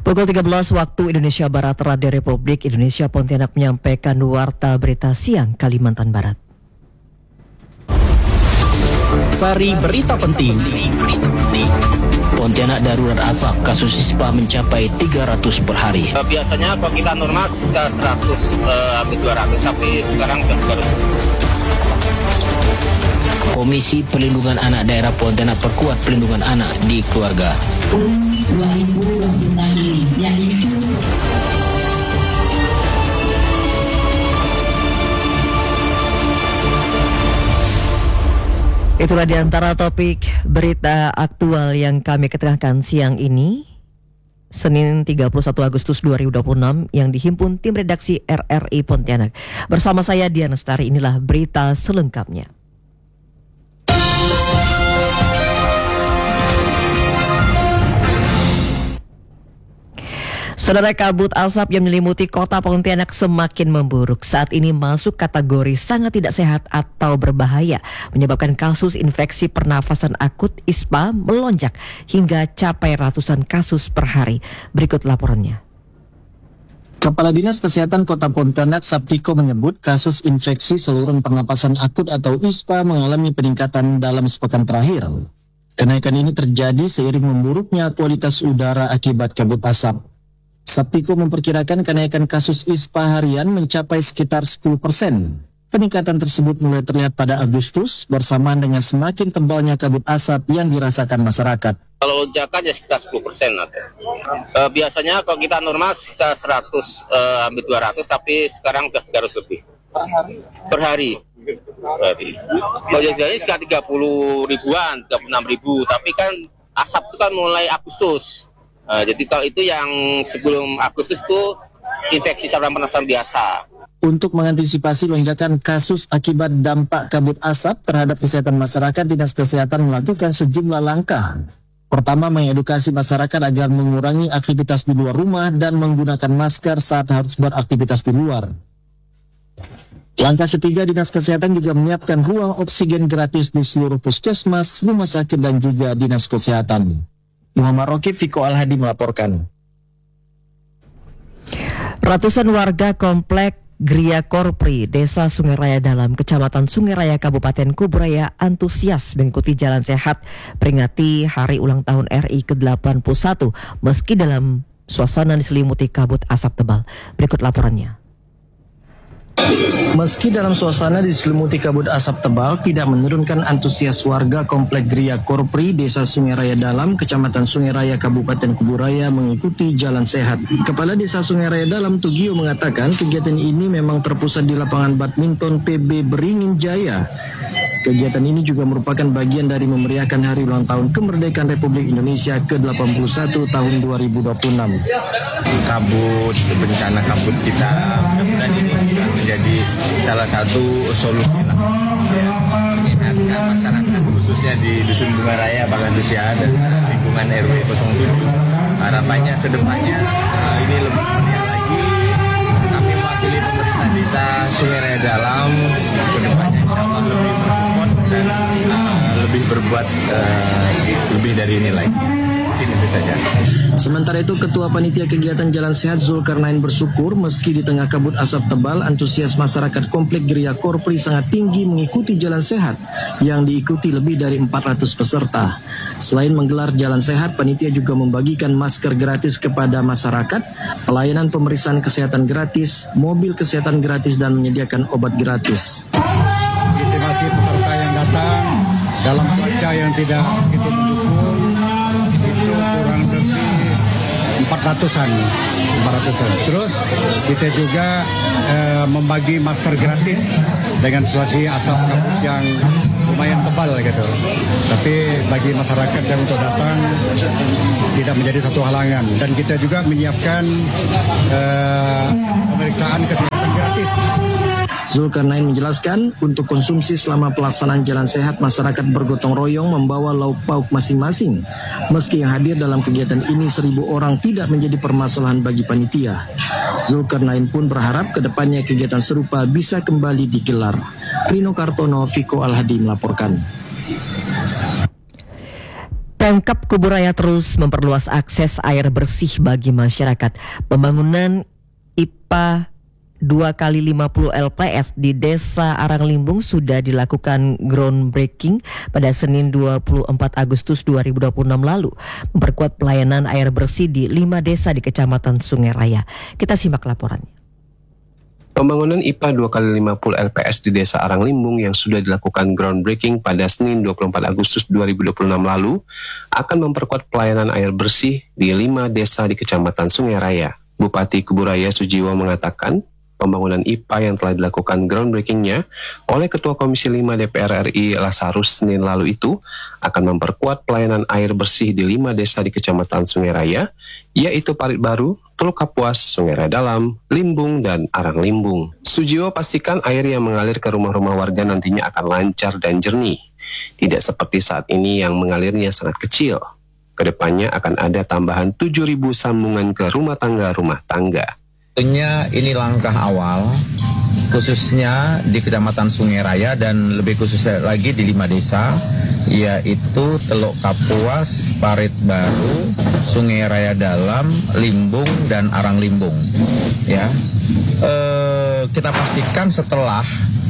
Pukul 13 waktu Indonesia Barat, Radio Republik Indonesia Pontianak menyampaikan warta berita siang Kalimantan Barat. Sari berita penting. Pontianak darurat asap, kasus ISPA mencapai 300 per hari. Biasanya kalau kita normal sudah 100 sampai 200, tapi sekarang sudah 300. Komisi Perlindungan Anak Daerah Pontianak perkuat perlindungan anak di keluarga. 2020 ini, yaitu Itulah di antara topik berita aktual yang kami ketengahkan siang ini, Senin 31 Agustus 2026, yang dihimpun tim redaksi RRI Pontianak. Bersama saya Dian Lestari, inilah berita selengkapnya. Saudara, kabut asap yang menyelimuti kota Pontianak semakin memburuk. Saat ini masuk kategori sangat tidak sehat atau berbahaya, menyebabkan kasus infeksi pernafasan akut ISPA melonjak hingga capai ratusan kasus per hari. Berikut laporannya. Kepala Dinas Kesehatan Kota Pontianak, Saptiko, menyebut kasus infeksi saluran pernapasan akut atau ISPA mengalami peningkatan dalam sepekan terakhir. Kenaikan ini terjadi seiring memburuknya kualitas udara akibat kabut asap. Saptiko memperkirakan kenaikan kasus ISPA harian mencapai sekitar 10%. Peningkatan tersebut mulai terlihat pada Agustus bersamaan dengan semakin tebalnya kabut asap yang dirasakan masyarakat. Kalau lonjakan ya sekitar 10%. Biasanya kalau kita normal sekitar 100 sampai 200, tapi sekarang sudah 300 lebih. Per hari. Kalau jadi sekitar 30 ribuan, 36 ribu, tapi kan asap itu kan mulai Agustus. Jadi kalau itu yang sebelum Agustus itu infeksi saluran pernafasan biasa. Untuk mengantisipasi lonjakan kasus akibat dampak kabut asap terhadap kesehatan masyarakat, Dinas Kesehatan melakukan sejumlah langkah. Pertama, mengedukasi masyarakat agar mengurangi aktivitas di luar rumah dan menggunakan masker saat harus beraktivitas di luar. Langkah ketiga, Dinas Kesehatan juga menyiapkan ruang oksigen gratis di seluruh puskesmas, rumah sakit, dan juga Dinas Kesehatan. Muhammad Roki, Viko Alhadi melaporkan. Ratusan warga komplek Gria Korpri, Desa Sungai Raya Dalam, Kecamatan Sungai Raya, Kabupaten Kuburaya antusias mengikuti jalan sehat peringati Hari Ulang Tahun RI ke-81 meski dalam suasana diselimuti kabut asap tebal. Berikut laporannya. Meski dalam suasana diselimuti kabut asap tebal, tidak menurunkan antusias warga komplek Gria Korpri, Desa Sungai Raya Dalam, Kecamatan Sungai Raya, Kabupaten Kuburaya mengikuti jalan sehat. Kepala Desa Sungai Raya Dalam, Tugio, mengatakan kegiatan ini memang terpusat di lapangan badminton PB Beringin Jaya. Kegiatan ini juga merupakan bagian dari memeriahkan Hari Ulang Tahun Kemerdekaan Republik Indonesia ke-81 tahun 2026. Kabut, bencana kabut kita mudah-mudahan ini bisa menjadi salah satu solusi lah. Mengingatkan masyarakat khususnya di Dusun Bunga Raya, Bangandusia dan lingkungan RW 07. Harapannya ke depannya ini lebih meriah lagi. Kami mewakili pemerintah Desa Sungai Raya Dalam, ke depannya insya Allah lebih bersupport dan lebih berbuat lebih dari ini lagi. Mungkin itu saja. Sementara itu, Ketua Panitia Kegiatan Jalan Sehat Zulkarnain bersyukur meski di tengah kabut asap tebal, antusias masyarakat komplek Gria Korpri sangat tinggi mengikuti jalan sehat yang diikuti lebih dari 400 peserta. Selain menggelar jalan sehat, panitia juga membagikan masker gratis kepada masyarakat, pelayanan pemeriksaan kesehatan gratis, mobil kesehatan gratis, dan menyediakan obat gratis. Estimasi peserta yang datang dalam cuaca yang tidak begitu mendukung itu kurang lebih 400-an. Terus kita juga membagi masker gratis dengan situasi asap kabut yang lumayan tebal gitu. Tapi bagi masyarakat yang untuk datang tidak menjadi satu halangan. Dan kita juga menyiapkan pemeriksaan kesehatan gratis. Zulkarnain menjelaskan, untuk konsumsi selama pelaksanaan jalan sehat, masyarakat bergotong royong membawa lauk pauk masing-masing. Meski yang hadir dalam kegiatan ini 1.000 orang tidak menjadi permasalahan bagi panitia. Zulkarnain pun berharap kedepannya kegiatan serupa bisa kembali digelar. Rino Kartono, Viko Alhadi melaporkan. Pemkab Kuburaya terus memperluas akses air bersih bagi masyarakat. Pembangunan IPA 2x50 LPS di Desa Aranglimbung sudah dilakukan groundbreaking pada Senin 24 Agustus 2026 lalu, memperkuat pelayanan air bersih di 5 desa di Kecamatan Sungai Raya. Kita simak laporannya. Pembangunan IPA 2x50 LPS di Desa Aranglimbung yang sudah dilakukan groundbreaking pada Senin 24 Agustus 2026 lalu akan memperkuat pelayanan air bersih di 5 desa di Kecamatan Sungai Raya. Bupati Kuburaya Sujiwo mengatakan, pembangunan IPA yang telah dilakukan groundbreaking-nya oleh Ketua Komisi 5 DPR RI Lasarus Senin lalu itu akan memperkuat pelayanan air bersih di 5 desa di Kecamatan Sungai Raya, yaitu Parit Baru, Teluk Kapuas, Sungai Raya Dalam, Limbung, dan Aranglimbung. Sujiwo pastikan air yang mengalir ke rumah-rumah warga nantinya akan lancar dan jernih, tidak seperti saat ini yang mengalirnya sangat kecil. Kedepannya akan ada tambahan 7.000 sambungan ke rumah tangga. Tentunya ini langkah awal, khususnya di Kecamatan Sungai Raya dan lebih khususnya lagi di 5 desa, yaitu Teluk Kapuas, Parit Baru, Sungai Raya Dalam, Limbung, dan Aranglimbung. Ya, kita pastikan setelah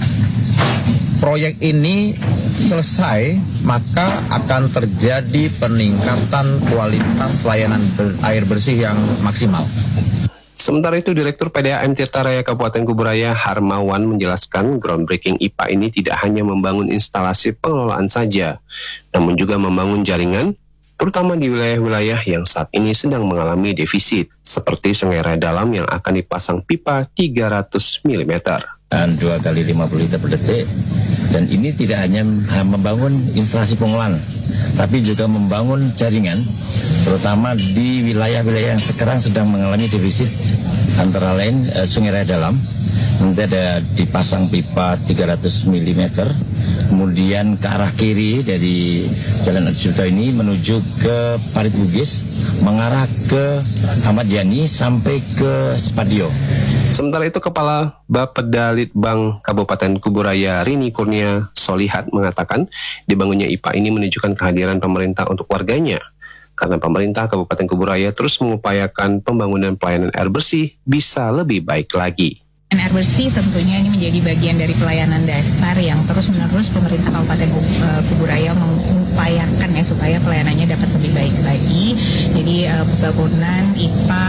proyek ini selesai, maka akan terjadi peningkatan kualitas layanan air bersih yang maksimal. Sementara itu, Direktur PDAM Tirta Raya Kabupaten Kuburaya Harmawan menjelaskan groundbreaking IPA ini tidak hanya membangun instalasi pengelolaan saja, namun juga membangun jaringan, terutama di wilayah-wilayah yang saat ini sedang mengalami defisit, seperti Sungai Raya Dalam yang akan dipasang pipa 300 mm. Dan 2 kali 50 liter per detik. Dan ini tidak hanya membangun instalasi pengolahan, tapi juga membangun jaringan, terutama di wilayah-wilayah yang sekarang sedang mengalami defisit, antara lain Sungai Raya Dalam. Nanti ada dipasang pipa 300 mm, kemudian ke arah kiri dari Jalan Adi Sucipto ini menuju ke Parit Bugis, mengarah ke Ahmad Yani sampai ke Spadio. Sementara itu, Kepala Bapeda Litbang Kabupaten Kuburaya Rini Kurnia Solihat mengatakan dibangunnya IPA ini menunjukkan kehadiran pemerintah untuk warganya, karena pemerintah Kabupaten Kuburaya terus mengupayakan pembangunan pelayanan air bersih bisa lebih baik lagi. Air bersih tentunya ini menjadi bagian dari pelayanan dasar yang terus-menerus pemerintah Kabupaten Kuburaya mengupayakan ya supaya pelayanannya dapat lebih baik lagi. Jadi pembangunan IPA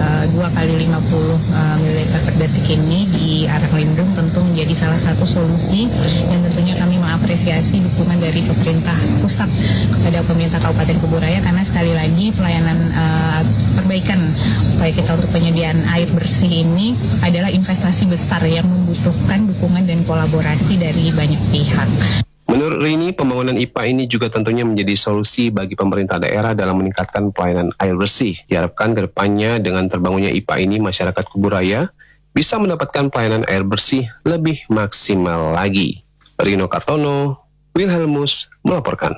2x50 ml per detik ini di Aranglimbung tentu menjadi salah satu solusi, dan tentunya kami mengapresiasi dukungan dari pemerintah pusat kepada pemerintah Kabupaten Kuburaya, karena sekali lagi pelayanan perbaikan upaya kita untuk penyediaan air bersih ini adalah investasi besar yang membutuhkan dukungan dan kolaborasi dari banyak pihak. Menurut Rini, pembangunan IPA ini juga tentunya menjadi solusi bagi pemerintah daerah dalam meningkatkan pelayanan air bersih. Diharapkan ke depannya dengan terbangunnya IPA ini, masyarakat Kuburaya bisa mendapatkan pelayanan air bersih lebih maksimal lagi. Rino Kartono, Wilhelmus melaporkan.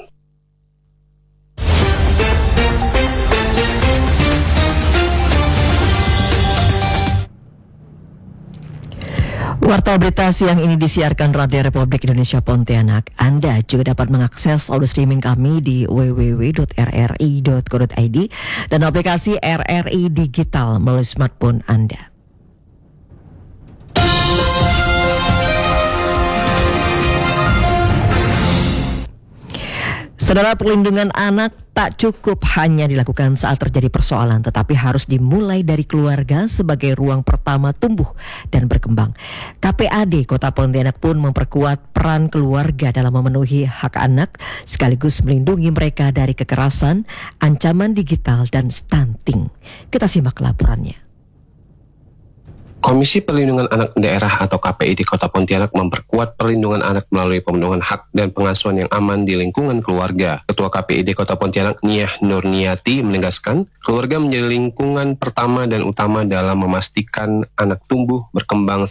Warta berita siang ini disiarkan Radio Republik Indonesia Pontianak. Anda juga dapat mengakses audio streaming kami di www.rri.co.id dan aplikasi RRI Digital melalui smartphone Anda. Saudara, perlindungan anak tak cukup hanya dilakukan saat terjadi persoalan, tetapi harus dimulai dari keluarga sebagai ruang pertama tumbuh dan berkembang. KPAD Kota Pontianak pun memperkuat peran keluarga dalam memenuhi hak anak, sekaligus melindungi mereka dari kekerasan, ancaman digital, dan stunting. Kita simak laporannya. Komisi Perlindungan Anak Daerah atau KPI di Kota Pontianak memperkuat perlindungan anak melalui pemenuhan hak dan pengasuhan yang aman di lingkungan keluarga. Ketua KPI di Kota Pontianak, Niah Nurniati, menegaskan keluarga menjadi lingkungan pertama dan utama dalam memastikan anak tumbuh, berkembang,